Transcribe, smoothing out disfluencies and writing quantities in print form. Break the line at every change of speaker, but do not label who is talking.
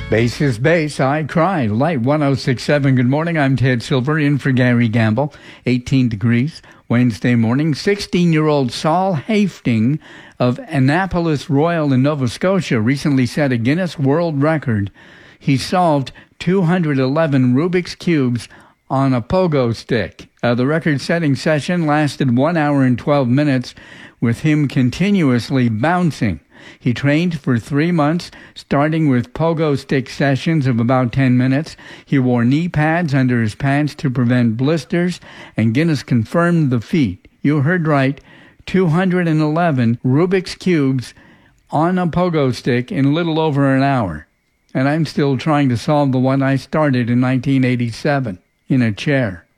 Bass is bass, I cry. Light 106.7. Good morning, I'm Ted Silver, in for Gary Gamble. 18 degrees. Wednesday morning, 16-year-old Saul Hafting of Annapolis Royal in Nova Scotia recently set a Guinness World Record. He solved 211 Rubik's Cubes on a pogo stick. The record-setting session lasted 1 hour and 12 minutes, with him continuously bouncing. He trained for 3 months, starting with pogo stick sessions of about 10 minutes. He wore knee pads under his pants to prevent blisters, and Guinness confirmed the feat. You heard right, 211 Rubik's Cubes on a pogo stick in little over an hour. And I'm still trying to solve the one I started in 1987 in a chair.